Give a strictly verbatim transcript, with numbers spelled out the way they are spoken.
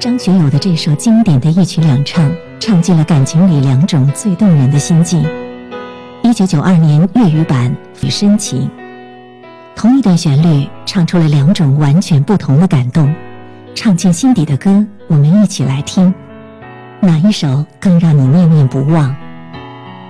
张学友的这首经典的一曲两唱，唱尽了感情里两种最动人的心境。一九九二年粤语版《深情》，同一段旋律唱出了两种完全不同的感动，唱进心底的歌，我们一起来听，哪一首更让你念念不忘？